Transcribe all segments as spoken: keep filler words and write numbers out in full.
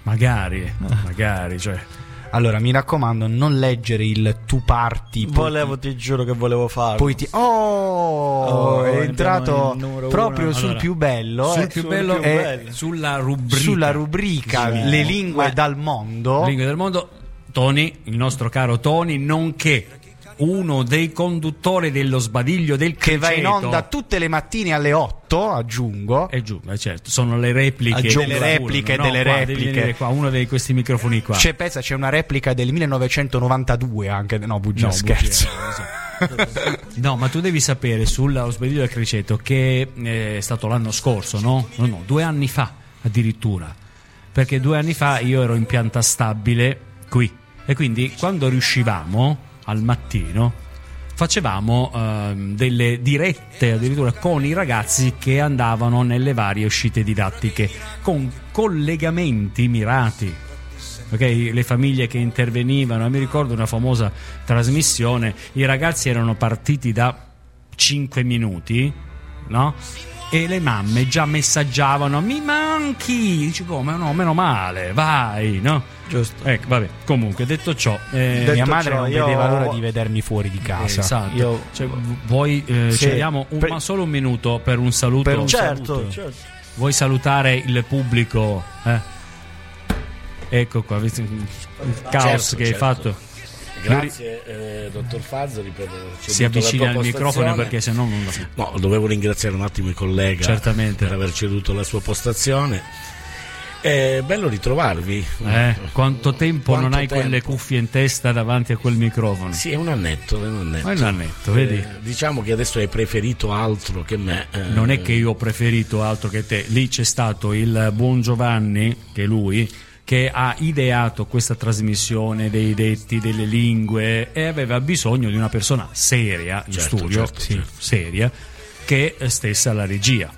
Magari, magari, cioè. Allora, mi raccomando, non leggere il tu parti. Volevo, ti... ti giuro che volevo farlo. Poi ti... Oh, oh è entrato proprio uno. sul allora, più bello. Sul eh, più sul bello più è bello. sulla rubrica. Sulla rubrica sì. Le lingue Ma... dal mondo. Lingue del mondo. Tony, il nostro caro Tony, nonché uno dei conduttori dello Sbadiglio del Che Criceto. va in onda tutte le mattine alle otto, aggiungo. E giù, certo, sono le repliche delle repliche no, delle qua, repliche. devi venire qua, uno di questi microfoni qua. C'è, pensa, c'è una replica del millenovecentonovantadue anche, no, bugia, No, scherzo. bugia, no, ma tu devi sapere sullo Sbadiglio del Criceto che è stato l'anno scorso, no? No, no, due anni fa addirittura. Perché due anni fa io ero in pianta stabile qui e quindi quando riuscivamo al mattino facevamo ehm, delle dirette addirittura con i ragazzi che andavano nelle varie uscite didattiche con collegamenti mirati, okay? Le famiglie che intervenivano. Mi ricordo una famosa trasmissione, i ragazzi erano partiti da cinque minuti, no? E le mamme già messaggiavano: mi manchi, dici come? No, meno male, vai, no? Giusto. Ecco, vabbè, comunque detto ciò, eh, Mia detto madre ciò, non io... vedeva l'ora di vedermi fuori di casa. esatto. Io- Cioè, vuoi eh, Sì. ci abbiamo un, Per- ma solo un minuto per un saluto? Per un Certo, saluto. certo. Vuoi salutare il pubblico? Eh? Ecco qua, visto il caos Certo, che hai certo. fatto. Grazie eh, dottor Fazzoli per aver Si ceduto avvicina la al tua microfono postazione. perché sennò non lo so. No, dovevo ringraziare un attimo il collega Certamente. per aver ceduto la sua postazione. È bello ritrovarvi. Eh, quanto tempo Quanto non hai tempo? quelle cuffie in testa davanti a quel microfono? Sì, è un annetto, è un annetto. Ma è un annetto, vedi? Eh, diciamo che adesso hai preferito altro che me. eh. Non è che io ho preferito altro che te. Lì c'è stato il buon Giovanni, che è lui, che ha ideato questa trasmissione dei detti, delle lingue, e aveva bisogno di una persona seria in Certo, studio, certo, sì, certo. seria, che stesse alla regia.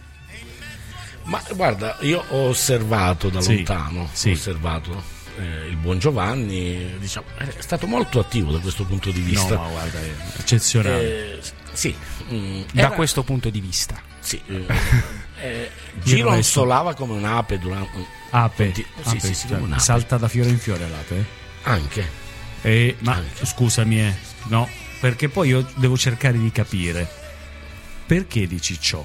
Ma guarda, io ho osservato da Sì, lontano, sì. ho osservato eh, il buon Giovanni, diciamo, è stato molto attivo da questo punto di No, vista. ma guarda, è eccezionale. Eh, sì, mm, Da era- questo punto di vista. sì, eh, eh, Io non gironzolava come un'ape durante Ape, Conti- sì, ape, sì, sì, cioè, come un'ape. salta da fiore in fiore l'ape. anche. Eh, ma Anche. scusami, eh, no, perché poi io devo cercare di capire perché dici ciò.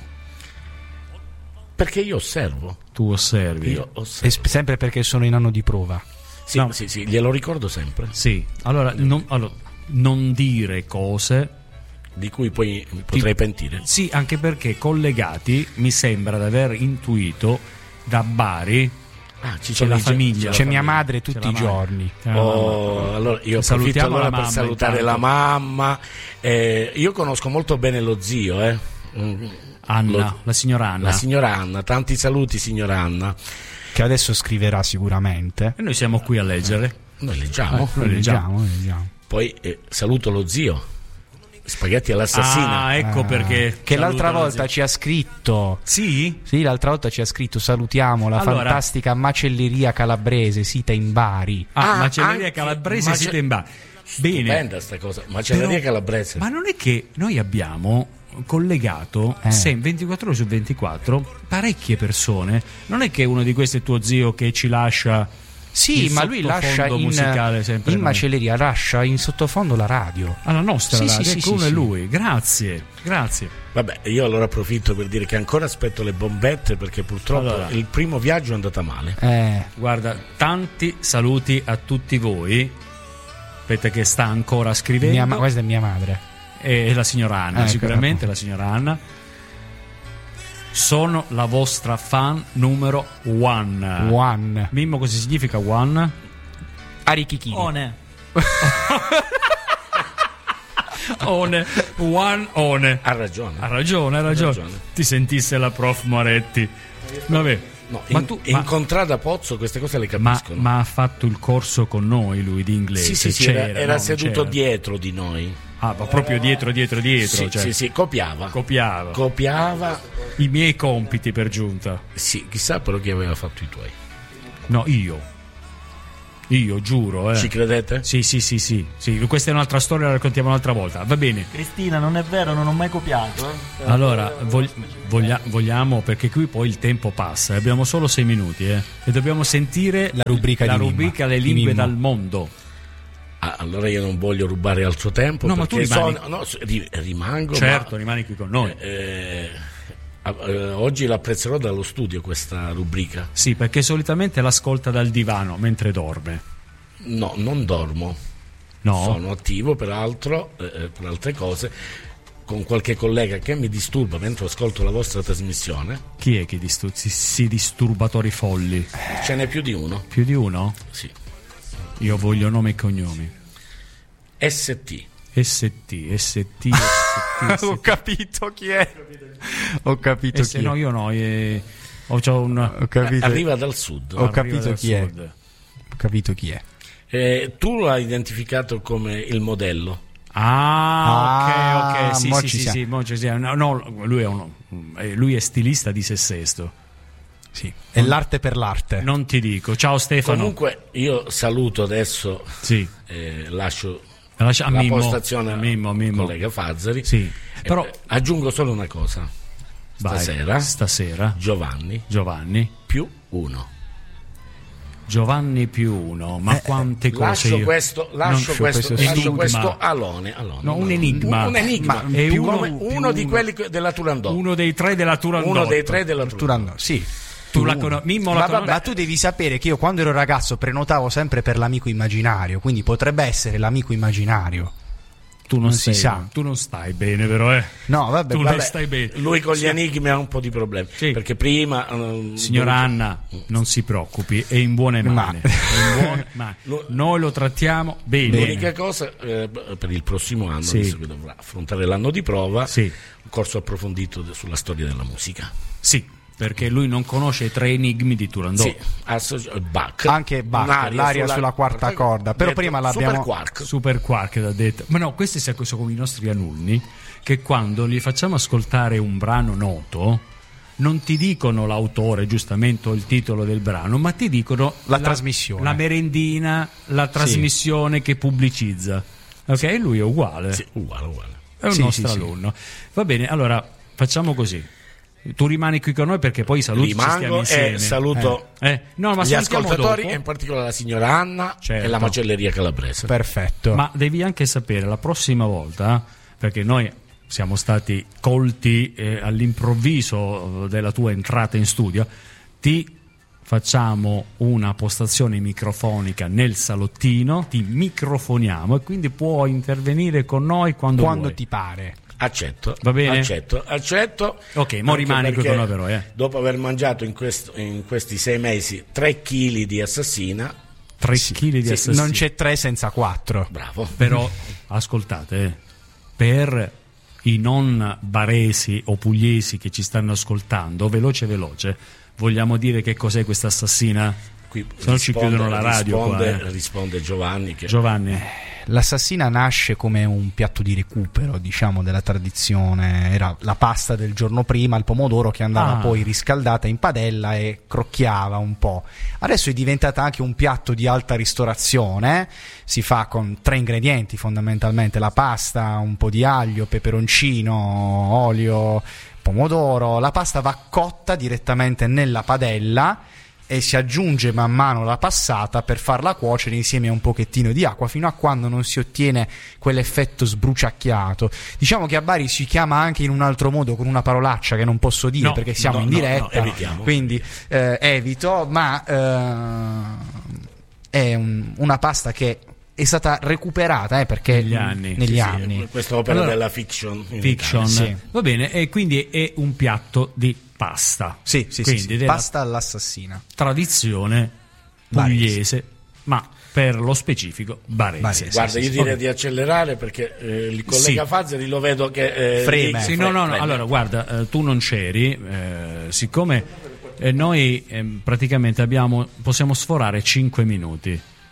Perché io osservo, Tu osservi. io E osservo. sp- sempre perché sono in anno di prova. Sì, no. sì, sì, glielo ricordo sempre, Sì, allora non, allora, non dire cose. di cui poi mi potrei pentire. Sì, anche perché collegati mi sembra di aver intuito da Bari Ah, ci c'è la i- famiglia. C'è la mia famiglia. madre C'è tutti la i madre. giorni. C'è la Oh, mamma. allora io approfitto Salutiamo allora la per mamma, salutare intanto. la mamma. Eh, io conosco molto bene lo zio, eh. Mm, Anna, lo- la signora Anna. la signora Anna. Tanti saluti, signora Anna. Che adesso scriverà sicuramente. E noi siamo qui a leggere. Noi leggiamo. Noi leggiamo. Leggiamo, leggiamo. Poi eh, saluto lo zio. Spaghetti all'assassina. Ah, ecco Ah, perché. Che saluta l'altra la volta zia. ci ha scritto. Sì? Sì, l'altra volta ci ha scritto: salutiamo la Allora- fantastica macelleria calabrese, sita in Bari. Ah, Ah, macelleria anche- calabrese mace- siete in Bari. Bene. Stupenda sta cosa. Macelleria Però- calabrese. Ma non è che noi abbiamo collegato Eh. se ventiquattro ore su ventiquattro parecchie persone. Non è che uno di questi è tuo zio che ci lascia. Sì, il ma lui lascia sottofondo in, musicale sempre in noi. macelleria, lascia in sottofondo la radio. Alla nostra Sì, radio, sì, ecco, sì, uno sì, è sì. lui. Grazie, grazie. Vabbè, io allora approfitto per dire che ancora aspetto le bombette perché purtroppo Allora. il primo viaggio è andata male. Eh, Guarda, tanti saluti a tutti voi. Aspetta che sta ancora scrivendo. mia ma- questa è mia madre. E la signora Anna, Ecco, sicuramente ecco. la signora Anna. Sono la vostra fan numero one. One. Mimmo, cosa significa one? Arikikiri. One. One, one one. Ha ragione. Ha ragione, ha ragione. ragione. Ti sentisse la prof Moretti. Vabbè. No, ma in, tu ma, incontrata a Pozzo queste cose le ma, capiscono. ma ha fatto il corso con noi lui di inglese? sì, sì, sì, C'era, era, era no, seduto c'era. dietro di noi. Ah, ma proprio dietro, dietro, dietro. Sì, cioè, sì, sì, copiava. copiava Copiava. i miei compiti per giunta. Sì, chissà però chi aveva fatto i tuoi. No, io. Io giuro, eh. Ci credete? Sì, sì, sì, sì, sì. Questa è un'altra storia, la raccontiamo un'altra volta. Va bene. Cristina, non è vero, non ho mai copiato. Eh. Allora, vog- voglia- vogliamo, perché qui poi il tempo passa, e abbiamo solo sei minuti, eh, e dobbiamo sentire La rubrica la di Mimma. rubrica Le Di lingue Mimmo. dal mondo. Ah, allora io non voglio rubare altro tempo. No, ma tu perché rimani. sono- no, s- ri- rimango. Certo, ma, rimani qui con noi. eh, eh, eh, oggi l'apprezzerò dallo studio questa rubrica. Sì, perché solitamente l'ascolta dal divano mentre dorme. No, non dormo. No? Sono attivo peraltro eh, per altre cose con qualche collega che mi disturba mentre ascolto la vostra trasmissione. Chi è che distu- si, si disturbatori folli? Ce n'è più di uno. Più di uno? Sì. Io voglio nome e cognomi. S T. S T, S T, S T. Ho capito chi è. Ho capito S- chi no, è. io no. eh, ho c'ho un. Ho capito. Arriva dal sud. Ho arriva capito dal chi è. sud. Ho capito chi è. Eh, tu l'hai identificato come il modello. Ah, ok, Ah, ok. Sì, mo sì, ci sì, siamo. sì, mo ci siamo. No, no, lui è, uno, eh, lui è stilista di se stesso. Sì. È l'arte per l'arte. Non ti dico. Ciao Stefano. Comunque io saluto adesso, Sì. eh, lascio Lascia- a la Mimmo. postazione A Mimmo, a al Mimmo. collega Fazzari. Sì. Eh, Però aggiungo solo una cosa. vai, Stasera stasera Giovanni Giovanni più uno. Giovanni più uno, ma quante cose Lascio io... questo, lascio Non- questo, questo lascio enigma. questo alone, alone, No, un enigma. Un, un enigma. Ma è Più uno- come più uno di uno. quelli que- della Turandot. Uno dei tre della Turandot. Uno dei tre della Turandot. Turandot, sì. Tu la cono- Mimmo la Ma, conosci? ma tu devi sapere che io quando ero ragazzo prenotavo sempre per l'amico immaginario, quindi potrebbe essere l'amico immaginario. Tu non, non si sei- sa. Tu non stai bene, però, eh. No, vabbè, Tu vabbè. non stai bene. Lui con gli enigmi ha un po' di problemi. Sì. Perché prima. ehm, Signora Anna, non si preoccupi, è in buone mani. Ma- È in buone mani. Lo- Noi lo trattiamo bene. L'unica cosa eh, per il prossimo anno, Sì. visto che dovrà affrontare l'anno di prova, Sì. un corso approfondito de- sulla storia della musica. Sì, perché lui non conosce i tre enigmi di Turandot. Sì, associ- Bach. Anche Bach, Un'aria l'aria sulla quarta corda, però detto prima l'abbiamo- Super quark. Super quark da detto. Ma no, questi sono come i nostri alunni che quando gli facciamo ascoltare un brano noto non ti dicono l'autore giustamente o il titolo del brano, ma ti dicono La trasmissione. la merendina, la trasmissione che pubblicizza. Ok, e lui è uguale. Sì, uguale, uguale. È un Sì, nostro sì, sì. alunno. Va bene, allora facciamo così. Tu rimani qui con noi perché poi i saluti ci stiamo Rimango insieme. e saluto Eh, no, ma gli salutiamo ascoltatori dopo. e in particolare la signora Anna Certo. e la macelleria calabrese. Perfetto. Ma devi anche sapere la prossima volta, perché noi siamo stati colti eh, all'improvviso della tua entrata in studio, ti facciamo una postazione microfonica nel salottino, ti microfoniamo e quindi puoi intervenire con noi quando, quando vuoi. ti pare. Accetto, Va bene? accetto, accetto. Ok, mo Anche rimani qui perché con noi però, eh. Dopo aver mangiato in, questo- in questi sei mesi tre chili di assassina, tre chili di sì, assassino. Non c'è tre senza quattro. bravo. Però ascoltate, eh, per i non baresi o pugliesi che ci stanno ascoltando, veloce veloce, vogliamo dire che cos'è questa assassina? Qui Se no ci risponde- chiudono la radio risponde, qua, eh. risponde Giovanni che Giovanni, L'assassina nasce come un piatto di recupero, diciamo, della tradizione. Era la pasta del giorno prima, il pomodoro che andava Ah. poi riscaldata in padella e crocchiava un po'. Adesso è diventata anche un piatto di alta ristorazione. Si fa con tre ingredienti fondamentalmente: la pasta, un po' di aglio, peperoncino, olio, pomodoro. La pasta va cotta direttamente nella padella e si aggiunge man mano la passata per farla cuocere insieme a un pochettino di acqua fino a quando non si ottiene quell'effetto sbruciacchiato. Diciamo che a Bari si chiama anche in un altro modo, con una parolaccia che non posso dire No, perché siamo no, in no, diretta, no, evitiamo. quindi eh, evito, ma eh, è un- una pasta che è stata recuperata eh, perché Negli anni. negli sì, anni. questa opera Allora, della fiction, in fiction, sì. Italia. va bene, e quindi è un piatto di pasta. Sì, sì, quindi sì, sì. della Pasta all'assassina. tradizione Barese. pugliese, ma per lo specifico barese. Barese. Guarda, sì, io sì. direi Ok. di accelerare perché eh, il collega Sì. Fazzari lo vedo che eh, Freme. lì- Sì, no, no, no. freme. Allora, guarda, eh, tu non c'eri, eh, siccome eh, noi eh, praticamente abbiamo, possiamo sforare cinque minuti.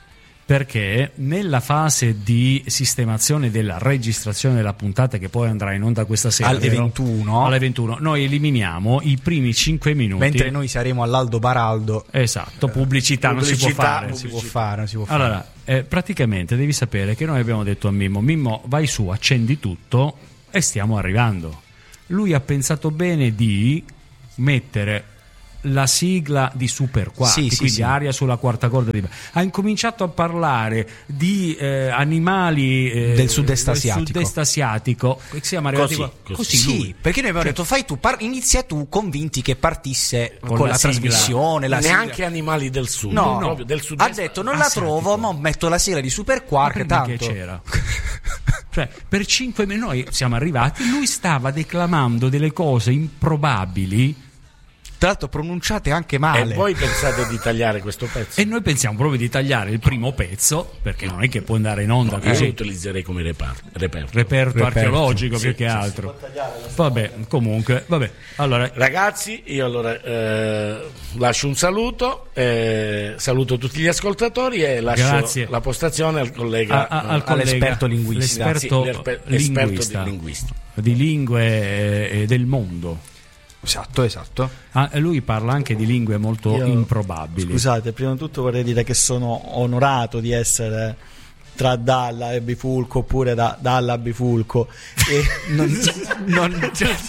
perché nella fase di sistemazione della registrazione della puntata, che poi andrà in onda questa sera alle vero? ventuno, alle ventuno, noi eliminiamo i primi cinque minuti, mentre noi saremo all'Aldo Baraldo. Esatto, pubblicità, non si può fare, non si può fare, non si può fare. Allora, eh, praticamente devi sapere che noi abbiamo detto a Mimmo: Mimmo, vai su, accendi tutto e stiamo arrivando. Lui ha pensato bene di mettere la sigla di Super Quarti, sì, quindi sì, aria sulla quarta corda di... ha incominciato a parlare di eh, animali eh, del sud-est asiatico, del sud-est asiatico. Siamo arrivati così, così, così. Sì, lui. perché noi abbiamo Cioè, detto fai tu, par- inizia tu, convinti che partisse con, Con la, la sigla. trasmissione, la Neanche sigla. animali del sud, No, proprio del ha sud-est detto non la asiatico. trovo, ma metto la sigla di Super Ma Quark, prima tanto che c'era. Cioè, per cinque minuti noi siamo arrivati, lui stava declamando delle cose improbabili tra l'altro pronunciate anche male. E voi pensate di tagliare questo pezzo? e noi pensiamo proprio di tagliare il primo pezzo, perché non è che può andare in onda Io lo così. utilizzerei come repar- reperto. Reperto, Reperto. archeologico Sì, più che sì, altro. Vabbè, comunque, vabbè. Allora, Ragazzi, io allora eh, lascio un saluto, eh, saluto tutti gli ascoltatori e lascio Grazie. la postazione al collega, a- a- al eh, collega, all'esperto linguista. l'esperto sì, l'esper- esperto linguista, di linguista. di lingue eh, del mondo. Esatto, esatto. Ah, e lui parla anche di lingue molto Io- improbabili. Scusate, prima di tutto vorrei dire che sono onorato di essere tra Dalla e Bifulco, oppure da Dalla a Bifulco. E Non, non-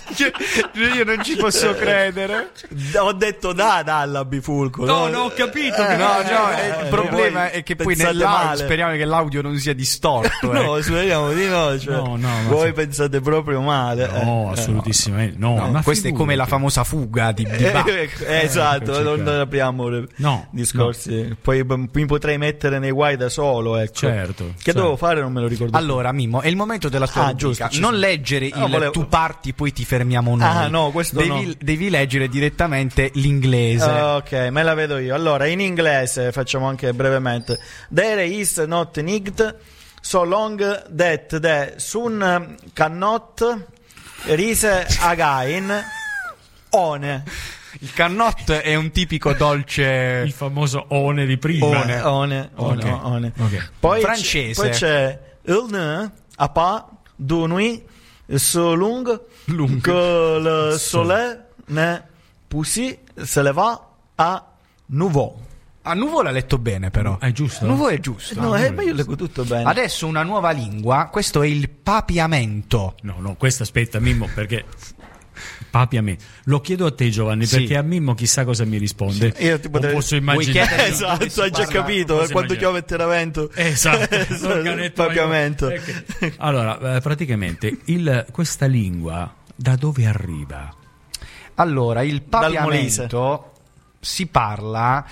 io non ci posso credere. ho detto da Dalla a Bifulco. No, no, ho capito Eh, che- No, no, eh, eh, il eh, problema voi è che poi pensate nell'audio male. speriamo che l'audio non sia distorto. eh. No, speriamo di no. Cioè, No, no, ma voi sì. pensate proprio male. No, eh. assolutissimamente no. No, ma questa è come figurati. la famosa fuga di, di Bach. Eh, eh, esatto, eccoci non qua. apriamo le- No, discorsi. Poi b- mi potrei mettere nei guai da solo. Ecco. Certo, Che certo. dovevo fare? Non me lo ricordo. Allora, Mimmo, è il momento della tua Ah, rubrica. giusto, ci non sono. leggere No, il volevo- tu parti, poi ti fermiamo noi. Ah, no, questo devi, no. devi leggere direttamente l'inglese. Ah, ok, me la vedo io. Allora, in inglese facciamo anche brevemente. There is not need so long that the sun cannot rise again on. Il cannot è un tipico dolce. il famoso one di prima. One. One, one, Ok. one. Ok. Poi Francese. c'è, poi c'è il ne a pas de nuit so lung, Lung. que le soleil ne poussi se leva a nouveau. A Nuvo l'ha letto bene, però. È giusto? Nuvo è giusto. No, eh, ma io leggo tutto bene. Adesso una nuova lingua. Questo è il papiamento. No, no, questo aspetta Mimmo, perché papi a me. Lo chiedo a te, Giovanni, Sì. perché a Mimmo chissà cosa mi risponde. Io ti O potrei- posso Vuoi immaginare. chiedere- Esatto, dove si hai già parla- capito posso quando immaginare. chiove il terramento. Esatto, l'organetto Papiamento. aiuto. Ecco. Allora, eh, praticamente il, questa lingua da dove arriva? Allora, il Dal papiamento si parla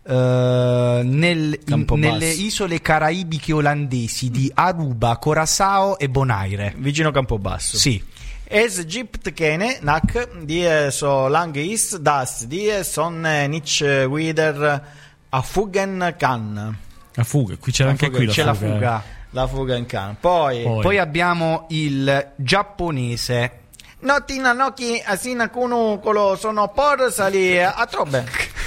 eh, nel- in- Campobasso. nelle isole caraibiche olandesi di Aruba, Curaçao e Bonaire. Vicino Campobasso. Sì. Es gibt keine Nack, die so lange ist, dass die Sonne nicht wieder affugen kann. La fuga, qui c'era La anche fuga, qui la C'è la fuga. eh. fuga. La fuga in can. Poi, Poi. Poi abbiamo il giapponese. Notina Noki Asina Kunu Kolo sono por sali a trobbe.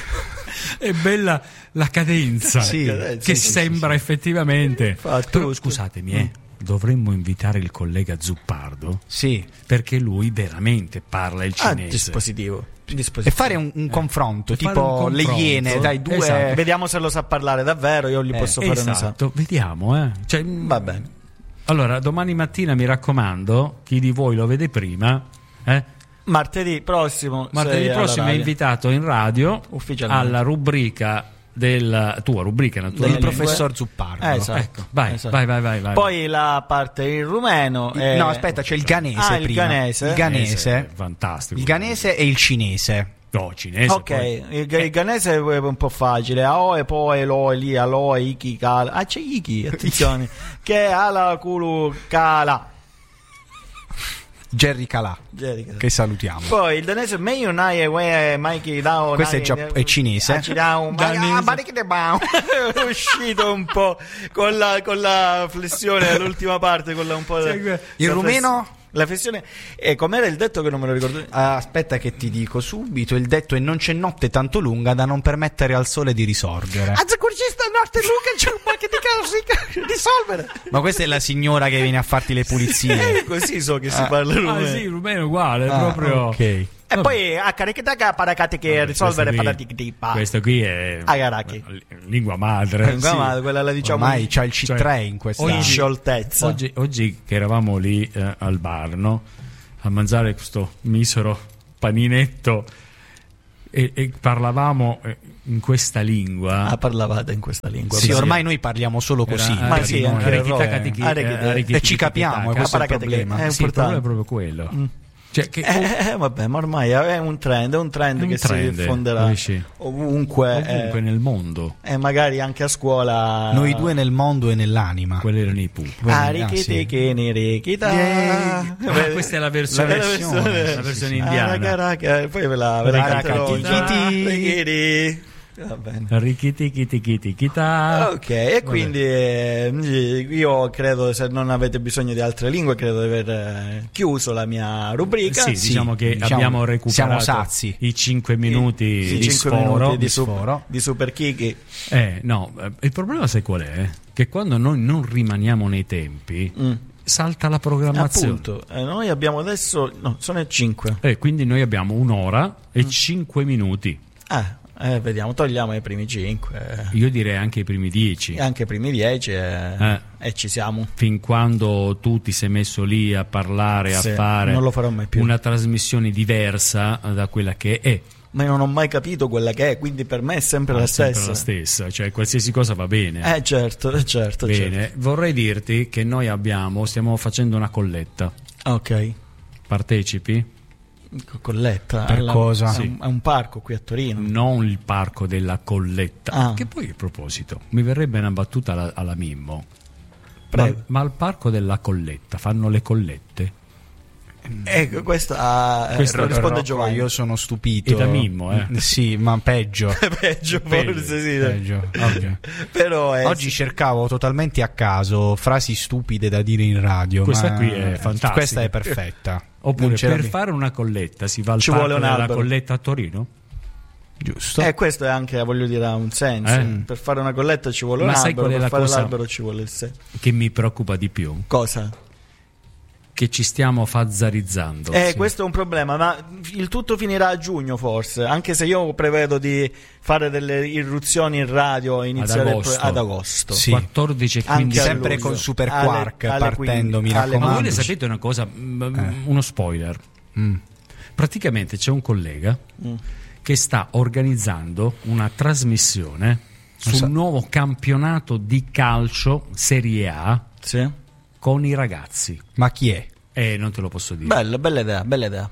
È bella la cadenza Sì, che sì, sì, sembra effettivamente. Infatti. Però scusatemi, eh, dovremmo invitare il collega Zuppardo, Sì. perché lui veramente parla il Ah, cinese. dispositivo. E dispositivo. fare un, un confronto, E fare tipo un le confronto. iene, dai, due. Esatto. Vediamo se lo sa parlare davvero, io gli Eh, posso fare una sa. Esatto, vediamo, eh. Cioè, Va bene. allora, domani mattina mi raccomando, chi di voi lo vede prima, eh, Martedì prossimo. martedì sei alla prossimo è radio. invitato in radio Ufficialmente. alla rubrica della tua rubrica Del naturalmente. lingue. professor Zuppardo. Eh, esatto. Ecco, vai, Esatto. vai, vai, vai, vai. Poi la parte in rumeno. e- No, aspetta, c'è il ganese Ah, il prima. ganese? Il ganese. fantastico. Il ganese e il cinese. No, cinese. Ok, poi. il, il ganese è un po' facile. Aoe, poi, loi, lì, aloe, iki, kala. Ah, c'è iki, attenzione. Che ala, kulu, kala. Jerry Calà, Jerica. che salutiamo. Poi il danese meglio nai e we Mikey Dao. Questo è nai- giap- è cinese. Ah, ci dà un- Danese. Ah, ma che te bao. È uscito un po' con la, con la flessione all'ultima parte, con la un po' Sì, la Il fless- rumeno? La flessione. E com'era il detto che non me lo ricordo? Ah, aspetta che ti dico subito. Il detto è: non c'è notte tanto lunga da non permettere al sole di risorgere. Azzurcista notte lunga c'è un po' che ti causa risolvere. Ma questa è la signora che viene a farti le pulizie. Eh, così so che si parla Ah, rumeno. sì, rumeno è uguale, Ah, proprio. ok. E poi a caricata paracate che Vabbè, risolvere questo para qui- di pa. Questo qui è Agaraki. lingua madre. Lingua madre, quella la diciamo Ormai c'ha il C tre cioè, in questa. in scioltezza. Oggi, oggi che eravamo lì eh, al bar, no? A mangiare questo misero paninetto e, e parlavamo eh, in questa lingua. Ah, parlavate in questa lingua. Sì, Beh, ormai noi parliamo solo così. Era- Ma era sì, di noi. anche il Arechita rock, catichi- eh. Arechita. eh, arechita E ci capiamo, catichi- questo è il Paracate che- problema. è Sì, il problema è importante. proprio quello. Cioè, che Eh, eh, vabbè, ma ormai è un trend, è un trend È un che trend, si diffonderà capisci? ovunque, ovunque eh, nel mondo, e magari anche a scuola. Noi due nel mondo e nell'anima. quelli erano i pupi. Ah, Ah, richiti sì. che ne richita. Yeah. Ah, questa è la versione, La versione- la versione Ah, indiana. raga, raga, poi ve la, ve la Raga, canterò. chiti, Richiti. Va bene. Richiti chiti chiti chita. Ok, e quindi eh, io credo, se non avete bisogno di altre lingue, credo di aver eh, chiuso la mia rubrica. Sì, Sì, diciamo che diciamo, abbiamo recuperato siamo sazi. i cinque minuti Sì, di cinque sforo. minuti di, di su- sforo. di Super Kiki. Eh, no, eh, il problema sai qual è? Che quando noi non rimaniamo nei tempi, Mm. salta la programmazione. Appunto, eh, noi abbiamo adesso, no, sono le cinque. Eh, quindi noi abbiamo un'ora e Mm. cinque minuti. Ah, eh, vediamo, togliamo i primi cinque, Io direi anche i primi dieci. e anche i primi dieci, e, Eh. e ci siamo. Fin quando tu ti sei messo lì a parlare, Sì, a fare non lo farò mai più. una trasmissione diversa da quella che è. Ma io non ho mai capito quella che è, quindi per me è sempre la È sempre stessa. la stessa, cioè qualsiasi cosa va bene. Eh certo, eh, certo, Bene, vorrei dirti che noi abbiamo, stiamo facendo una colletta. certo. Ok, Partecipi? Co- Colletta. Per alla- cosa? È Sì. un, è un parco qui a Torino. Non il parco della Colletta. Ah. Che poi, a proposito, mi verrebbe una battuta alla, alla Mimmo. Ma, Prego. ma al parco della Colletta fanno le collette? Ecco, questa eh, Questo risponde Rocco, Giovanni. Io sono stupito. E da Mimmo, eh. Mm, Sì, ma peggio. Peggio, Peggio, forse sì. Peggio. Ok. Però è Oggi cercavo totalmente a caso frasi stupide da dire in radio. Questa ma qui è fantastica. Questa è perfetta. Oppure Non c'era per di- fare una colletta si va al Ci parco vuole un della albero. Colletta a Torino? Giusto. Eh, questo è anche, voglio dire, ha un senso. Eh. Per fare una colletta ci vuole Ma un sai albero, qual è per la fare cosa- l'albero ci vuole il sé. Che mi preoccupa di più? Cosa? Che ci stiamo fazzarizzando. Eh, Sì. questo è un problema, ma il tutto finirà a giugno forse, anche se io prevedo di fare delle irruzioni in radio e iniziare Ad il pro- agosto. ad agosto. Sì. quattordici e Anche quindici. a Sempre luglio. con Super Alle- Quark alle partendo, mi quindici, alle Ma voi raccomando. ne sapete una cosa? Mm, Eh. Uno spoiler. Mm. Praticamente c'è un collega Mm. che sta organizzando una trasmissione sul so. nuovo campionato di calcio Serie A Sì. con i ragazzi. Ma chi è? Eh, non te lo posso dire. Bella, bella idea, bella idea.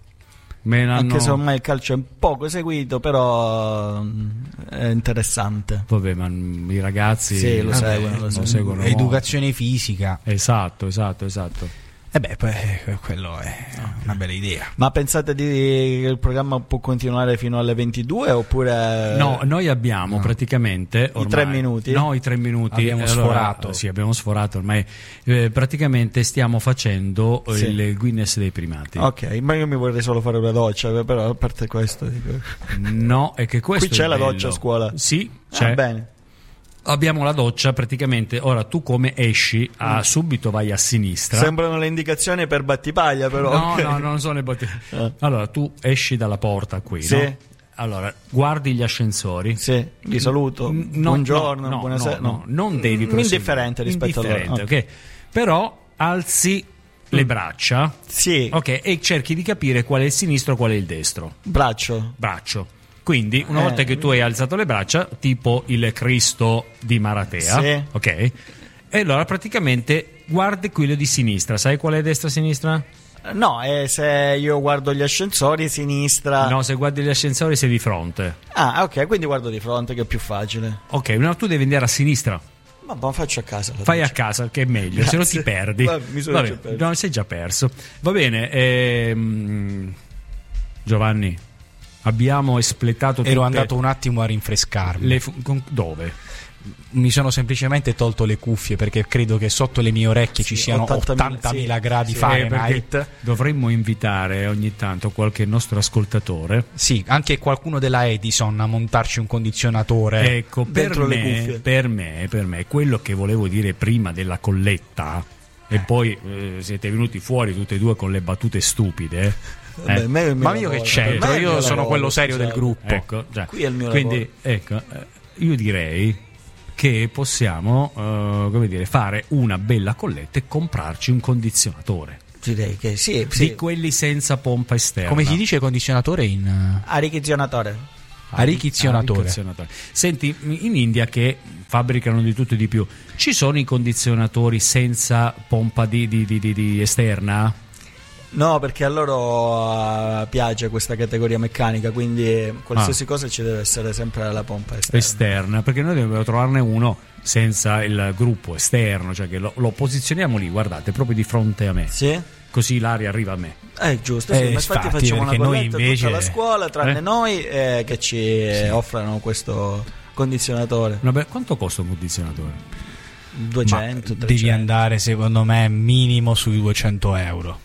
Me l'hanno- Anche se ormai il calcio è poco seguito, però mm, è interessante. Vabbè, ma mm, i ragazzi Sì, lo eh, seguono, lo lo seguono. seguono molto. Educazione fisica. Esatto, esatto, esatto. E beh, poi eh, quello è una bella idea. Ma pensate di, che il programma può continuare fino alle ventidue oppure... No, noi abbiamo no. praticamente ormai, tre minuti? No, i tre minuti. Abbiamo Allora, sforato. Sì, abbiamo sforato ormai. Eh, praticamente stiamo facendo eh, Sì. il Guinness dei primati. Ok, ma io mi vorrei solo fare una doccia, però a parte questo... Dico... No, è che questo Qui c'è è la bello. doccia a scuola? Sì, Ah, c'è. bene. Abbiamo la doccia praticamente. Ora tu come esci, ah, subito vai a sinistra. Sembrano le indicazioni per battipaglia, però... No, ok. no, non sono le botte. Eh. Allora tu esci dalla porta qui, Sì. no? Allora guardi gli ascensori. Sì, vi saluto. N- no, Buongiorno, no, no, buonasera. no, no, non devi Mm, proseguire. indifferente rispetto Indifferente, a loro. ok. Però alzi le braccia, Sì, ok, e cerchi di capire qual è il sinistro e qual è il destro braccio. braccio. Quindi una Eh. volta che tu hai alzato le braccia, tipo il Cristo di Maratea, Sì. ok? E allora praticamente guardi quello di sinistra. Sai qual è destra e sinistra? No, e se io guardo gli ascensori, sinistra... No, se guardi gli ascensori sei di fronte. Ah, ok, quindi guardo di fronte, che è più facile. Ok, no, tu devi andare a sinistra. Ma ma faccio a casa. la Fai a doccia. casa che è meglio, se no Grazie. ti perdi. Va- mi sono Vabbè, già perso. no, sei già perso. Va bene, ehm, Giovanni, abbiamo espletato tutte Ero andato un attimo a rinfrescarmi. le fu- con- dove? Mi sono semplicemente tolto le cuffie perché credo che sotto le mie orecchie Sì, ci siano ottantamila ottantamila sì, gradi sì, Eh, Fahrenheit. perché dovremmo invitare ogni tanto qualche nostro ascoltatore. Sì, anche qualcuno della Edison a montarci un condizionatore. Ecco, per Dentro le me, cuffie. per me, per me, quello che volevo dire prima della colletta, e poi eh, siete venuti fuori tutte e due con le battute stupide. Vabbè, eh. me è il mio Ma io che lavoro. c'entro? Per me è il Io mio sono lavoro, quello serio del scusate. gruppo. Ecco, già. Qui è il mio Quindi, lavoro. ecco, eh, io direi che possiamo, eh, come dire, fare una bella colletta e comprarci un condizionatore. Direi che sì, sì. Di quelli senza pompa esterna. Come si dice condizionatore in uh, Arricchizionatore. arricchizionatore? Arricchizionatore. Senti, in India che fabbricano di tutto e di più, ci sono i condizionatori senza pompa di, di- di- di- di esterna? No, perché a loro uh, piace questa categoria meccanica, quindi qualsiasi Ah. cosa ci deve essere sempre la pompa esterna. Esterna, perché noi dobbiamo trovarne uno senza il gruppo esterno, cioè che lo, lo posizioniamo lì, guardate, proprio di fronte a me, Sì? così l'aria arriva a me. Eh, giusto, sì, Eh, ma infatti infatti, facciamo una perché noi colletta a invece- tutta la scuola, tranne Eh? noi, eh, che ci eh, offrano questo condizionatore. Vabbè, quanto costa un condizionatore? duecento, Ma devi trecento. andare secondo me minimo sui duecento euro.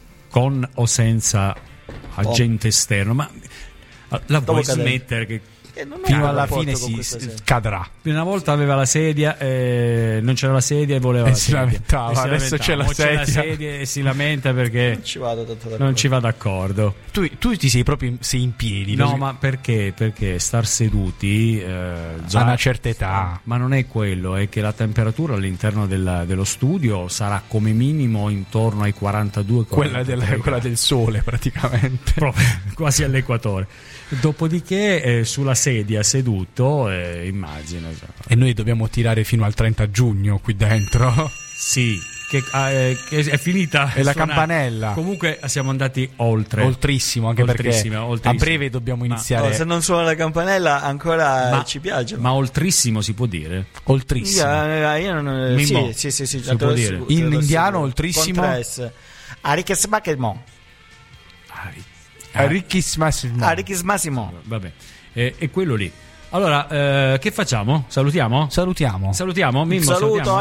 Con o senza agente esterno? Ma ah, la vuoi cade- smettere che Eh, non ho Fino un alla rapporto fine con si, questa si serie. cadrà. una volta aveva la sedia e non c'era la sedia e voleva E la si sedia. lamentava, E si adesso lamentava. c'è la Mo sedia. sedia e si lamenta perché Non ci vado tanto d'accordo. non ci va d'accordo. Tu, tu ti sei proprio in, sei in piedi. No, lo- ma perché? Perché star seduti eh, già a una certa età. Ma non è quello, è che la temperatura all'interno del- dello studio sarà come minimo intorno ai quarantadue Quella del, quarantatré quella del sole praticamente. proprio quasi all'equatore. Dopodiché eh, sulla sedia seduto, eh, immagino. cioè, E noi dobbiamo tirare fino al trenta giugno qui dentro. Sì, che, ah, eh, che è finita. E la suonare. campanella. Comunque siamo andati oltre. Oltrissimo, anche Oltrissimo, perché oltrissimo. a breve dobbiamo Ma- iniziare. Oh, se non suona la campanella ancora Ma- ci piace. Ma oltrissimo si può dire? Oltrissimo. Io, io non, Mimmo. sì, sì, sì, sì, Si te lo può dire. assicuro, te In lo indiano, assicuro. oltrissimo. Con tre S. Arikesmakemo. Arricchissimo. Arikesmasimo. Vabbè, eh, è quello lì. Allora, eh, che facciamo? Salutiamo? Salutiamo. Salutiamo? Mimmo, Saluto, salutiamo?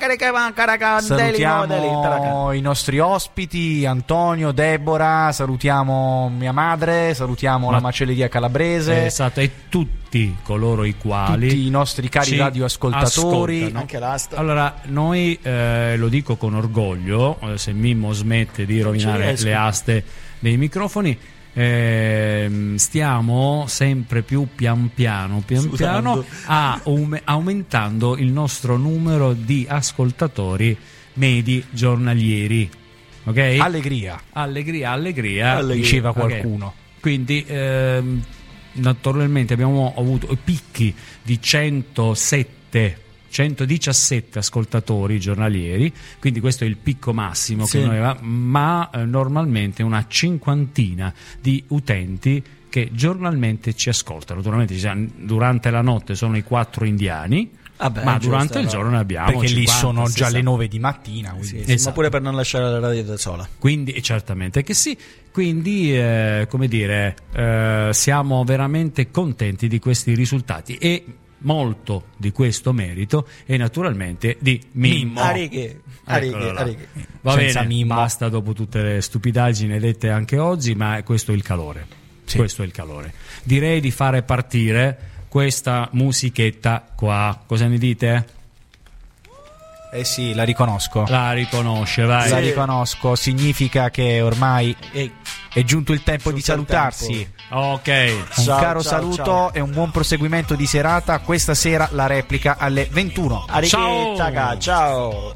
Salutiamo i nostri ospiti, Antonio, Deborah, salutiamo mia madre, salutiamo Ma- la macelleria calabrese, Esatto, e tutti coloro i quali tutti i nostri cari ci radioascoltatori. ascoltano. Anche l'asta. Allora, noi eh, lo dico con orgoglio, eh, se Mimmo smette di rovinare riesco. le aste dei microfoni, ehm, stiamo sempre più pian piano, pian Sudando. piano a- aume- aumentando il nostro numero di ascoltatori medi giornalieri. Ok? Allegria, allegria, allegria, Allegria. diceva Ok. qualcuno. Quindi ehm, naturalmente abbiamo avuto picchi di centosette centodiciassette ascoltatori giornalieri, quindi questo è il picco massimo Sì. che noi avevamo, ma eh, normalmente una cinquantina di utenti che giornalmente ci ascoltano. Naturalmente ci sono- durante la notte sono i quattro indiani, Vabbè, ma giusto, durante il no. giorno ne abbiamo Perché lì cinquanta, sono già sessanta. le nove di mattina, quindi Sì, sì, Esatto. ma pure per non lasciare la radio da sola. Quindi, e certamente che sì, quindi eh, come dire, eh, siamo veramente contenti di questi risultati e molto di questo merito è naturalmente di Mimmo. Ariche, ariche, Eccolo là. ariche. Va Senza bene, Mimmo. basta dopo tutte le stupidaggini dette anche oggi, ma questo è il calore. Sì. Questo è il calore. Direi di fare partire questa musichetta qua. Cosa ne dite? eh sì, la riconosco. La riconosce, vai. La Sì. riconosco, significa che ormai E è giunto il tempo di Giunto il salutarsi. tempo. Ok. Un Ciao, caro ciao, saluto ciao. e un buon proseguimento di serata. Questa sera la replica alle ventuno. ariche, Ciao. taca, ciao.